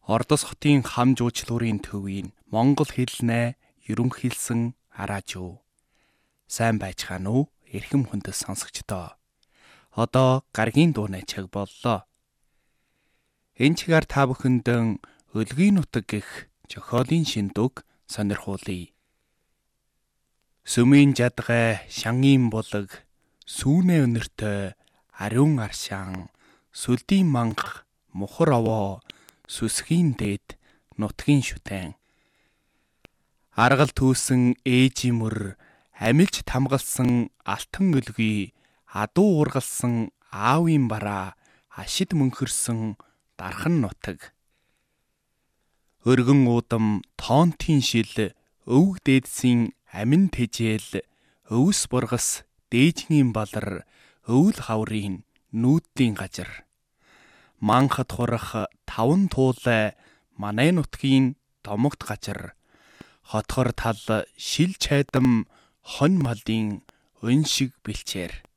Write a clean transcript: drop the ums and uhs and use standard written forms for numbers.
Ордос хотын хам жуучлуурын төвийн монгол хэлнээ ерөнхийлсөн араажуу. Сайн байцгаана уу? Эрхэм хүндэс сонсогчдоо. Одоо гаргийн дууны цаг боллоо. Энэ чигээр та бүхэндээ өлгийн нутаг гэх зохиолын шиндүг сонирхуулъя. Сүмийн жадгай, шангийн булаг, сүүнэ өнөртөө, ариун аршаан, сүлдийн манх, мухар овоо, сүсгийн дээд, нутгийн шүтэн. Аргал түүсэн ээжийн мөр, амилж тамгалсан алтан өлгий, адуу ургалсан аавын бараа, ашид мөнхөрсөн дархан нутаг. Өргөн уудам, тоонтын шил, өвөг дээдсийн амин тэжээл, өвс бургас, дээжгийн балар, өвөл хаврын нүүдлийн газар. Манхад хурах таван туулай, манай нутгийн домогт газар. Хотгор тал шил чайдам, хонь малын өн шиг бэлчээр.